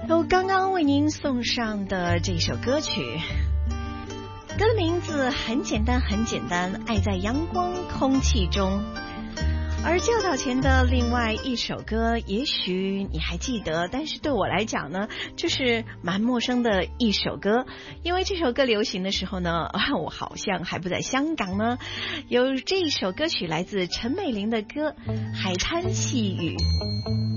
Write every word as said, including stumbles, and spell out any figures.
有刚刚为您送上的这首歌曲，歌的名字很简单很简单，爱在阳光空气中。而较早前的另外一首歌，也许你还记得，但是对我来讲呢，就是蛮陌生的一首歌。因为这首歌流行的时候呢，我好像还不在香港呢。有这一首歌曲来自陈美玲的歌《海滩细雨》。